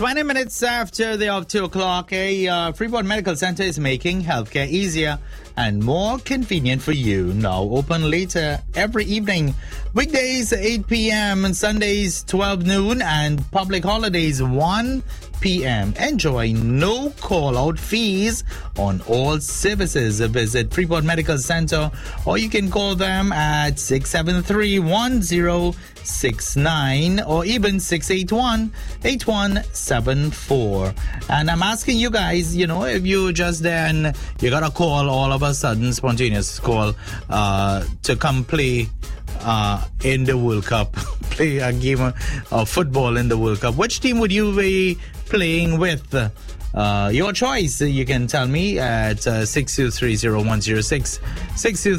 20 minutes after the of 2 o'clock, Freeport Medical Center is making healthcare easier and more convenient for you. Now open later every evening. Weekdays 8 p.m. and Sundays 12 noon and public holidays 1 p.m. Enjoy no call-out fees on all services. Visit Freeport Medical Center or you can call them at 673-1069 or even 681-8174. And I'm asking you guys, if you just there and you got a call all of a sudden, spontaneous call to come play in the World Cup, play a game of football in the World Cup, which team would you be playing with? Your choice. You can tell me at 6230106,